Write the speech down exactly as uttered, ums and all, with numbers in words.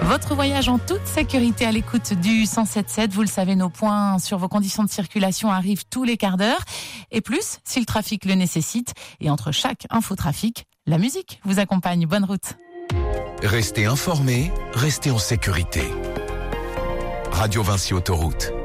Votre voyage en toute sécurité à l'écoute du cent sept sept. Vous le savez, nos points sur vos conditions de circulation arrivent tous les quarts d'heure. Et plus, si le trafic le nécessite. Et entre chaque infotrafic, la musique vous accompagne. Bonne route. Restez informés, restez en sécurité. Radio Vinci Autoroute.